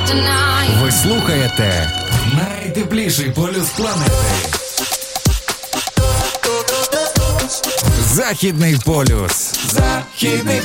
Ви слухаєте найтепліший полюс планети. Західний полюс. Західний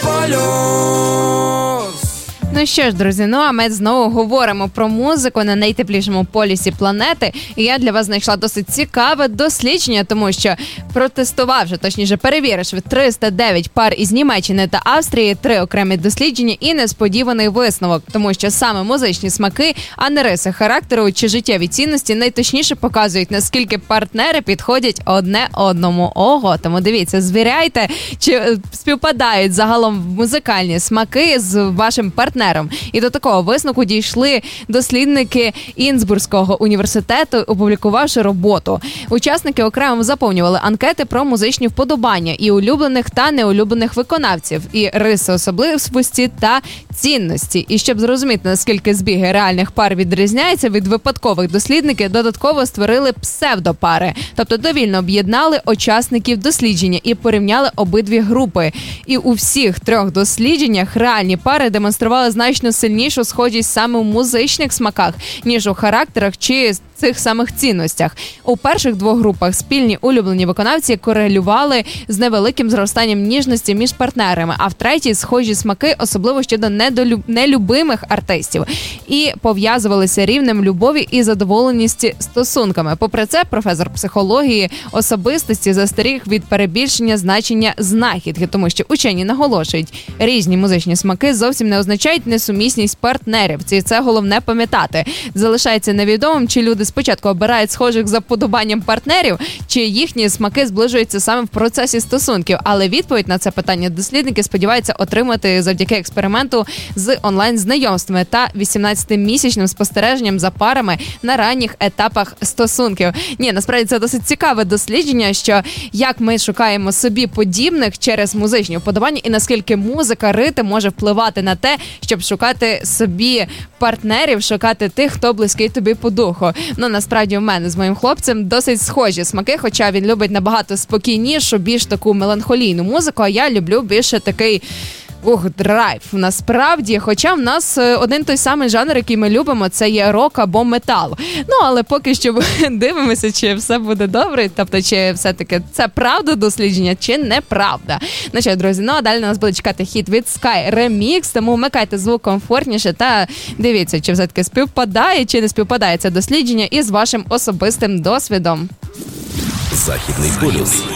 полюс. Ну що ж, друзі, а ми знову говоримо про музику на найтеплішому полюсі планети. І я для вас знайшла досить цікаве дослідження, тому що протестувавши, точніше перевіривши 309 пар із Німеччини та Австрії, 3 окремі дослідження і несподіваний висновок. Тому що саме музичні смаки, а не риси характеру чи життєві цінності найточніше показують, наскільки партнери підходять одне одному. Ого, тому дивіться, звіряйте, чи співпадають загалом музикальні смаки з вашим партнером. І до такого висновку дійшли дослідники Інсбурзького університету, опублікувавши роботу. Учасники окремо заповнювали анкети про музичні вподобання і улюблених та неулюблених виконавців, і риси особливості та цінності. І щоб зрозуміти, наскільки збіги реальних пар відрізняються від випадкових, дослідники додатково створили псевдопари, тобто довільно об'єднали учасників дослідження і порівняли обидві групи. І у всіх 3 дослідженнях реальні пари демонстрували значно сильнішу схожість саме у музичних смаках, ніж у характерах чи цих самих цінностях. У перших 2 групах спільні улюблені виконавці корелювали з невеликим зростанням ніжності між партнерами, а в третій схожі смаки, особливо щодо нелюбимих артистів, і пов'язувалися рівнем любові і задоволеності стосунками. Попри це, професор психології особистості застеріг від перебільшення значення знахідки, тому що учені наголошують, різні музичні смаки зовсім не означають несумісність партнерів. Це головне пам'ятати. Залишається невідомим, чи люди спочатку обирають схожих за вподобанням партнерів, чи їхні смаки зближуються саме в процесі стосунків. Але відповідь на це питання дослідники сподіваються отримати завдяки експерименту з онлайн-знайомствами та 18-місячним спостереженням за парами на ранніх етапах стосунків. Насправді це досить цікаве дослідження, що як ми шукаємо собі подібних через музичні вподобання і наскільки музика, ритм може впливати на те, щоб шукати собі партнерів, шукати тих, хто близький тобі по духу. Насправді у мене з моїм хлопцем досить схожі смаки, хоча він любить набагато спокійнішу, більш таку меланхолійну музику, а я люблю більше такий драйв. Насправді, хоча в нас один той самий жанр, який ми любимо, це є рок або метал. Але поки що дивимося, чи все буде добре, тобто, чи все-таки це правда дослідження, чи неправда. Що, друзі, а далі нас буде чекати хіт від Sky Remix, тому вмикайте звук комфортніше та дивіться, чи все-таки співпадає, чи не співпадає це дослідження із вашим особистим досвідом. Західний полюс.